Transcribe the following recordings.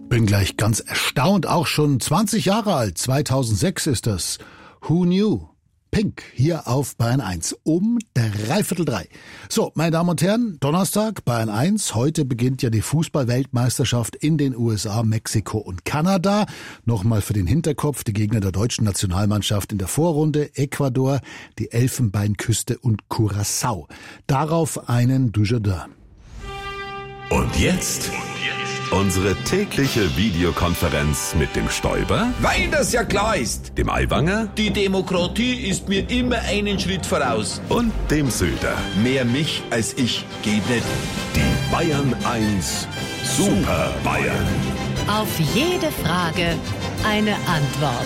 Bin gleich ganz erstaunt, auch schon 20 Jahre alt, 2006 ist das. Who knew? Pink, hier auf Bayern 1, um 2:45. So, meine Damen und Herren, Donnerstag, Bayern 1. Heute beginnt ja die Fußball-Weltmeisterschaft in den USA, Mexiko und Kanada. Nochmal für den Hinterkopf, die Gegner der deutschen Nationalmannschaft in der Vorrunde, Ecuador, die Elfenbeinküste und Curaçao. Darauf einen Dujardin. Und jetzt unsere tägliche Videokonferenz mit dem Stoiber, Weil das ja klar ist. dem Aiwanger Die Demokratie ist mir immer einen Schritt voraus. und dem Söder. Mehr mich als ich geht nicht. Die Bayern 1 Super Bayern. Auf jede Frage eine Antwort.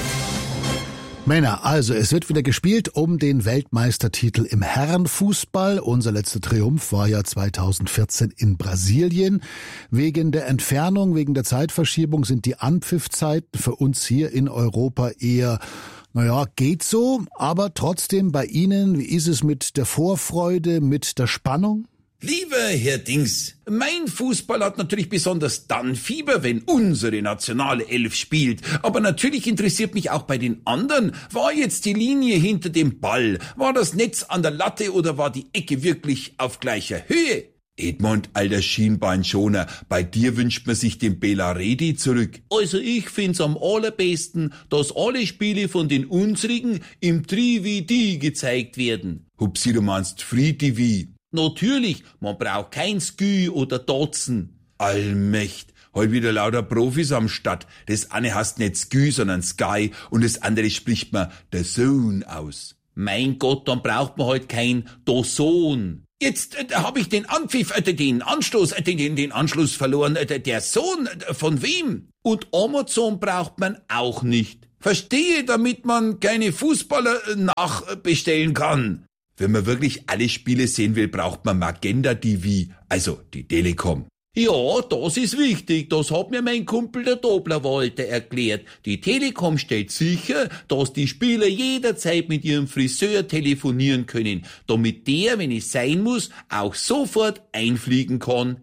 Männer, also es wird wieder gespielt um den Weltmeistertitel im Herrenfußball. Unser letzter Triumph war ja 2014 in Brasilien. Wegen der Entfernung, wegen der Zeitverschiebung sind die Anpfiffzeiten für uns hier in Europa eher, geht so. Aber trotzdem bei Ihnen, wie ist es mit der Vorfreude, mit der Spannung? Lieber Herr Dings, mein Fußball hat natürlich besonders dann Fieber, wenn unsere nationale Elf spielt. Aber natürlich interessiert mich auch bei den anderen, war jetzt die Linie hinter dem Ball? War das Netz an der Latte oder war die Ecke wirklich auf gleicher Höhe? Edmund, alter Schienbeinschoner, bei dir wünscht man sich den Bela Redi zurück. Also ich find's am allerbesten, dass alle Spiele von den unsrigen im 3VD gezeigt werden. Hupsi, du meinst Free TV? Natürlich, man braucht kein Skü oder Dotzen. Allmächt, heute wieder lauter Profis am Start. Das eine heißt nicht Skü, sondern Sky und das andere spricht man der Sohn aus. Mein Gott, dann braucht man halt kein Doson. Jetzt habe ich den Anpfiff, den Anschluss verloren. Der Sohn, von wem? Und Amazon braucht man auch nicht. Verstehe, damit man keine Fußballer nachbestellen kann. Wenn man wirklich alle Spiele sehen will, braucht man Magenta TV, also die Telekom. Ja, das ist wichtig, das hat mir mein Kumpel der Dobler-Walter erklärt. Die Telekom stellt sicher, dass die Spieler jederzeit mit ihrem Friseur telefonieren können, damit der, wenn es sein muss, auch sofort einfliegen kann.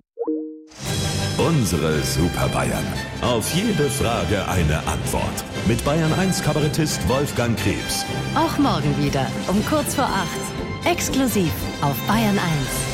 Unsere Super Bayern. Auf jede Frage eine Antwort. Mit Bayern 1 Kabarettist Wolfgang Krebs. Auch morgen wieder um kurz vor 8. Exklusiv auf Bayern 1.